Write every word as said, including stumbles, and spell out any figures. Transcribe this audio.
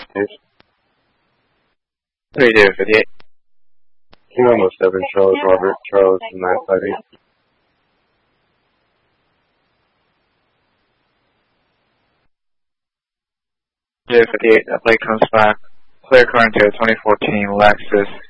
please. three David fifty-eight. Q almost seven, Charles Robert, Charles nine five eight. David fifty-eight, that plate comes back. Clear current to twenty fourteen Lexus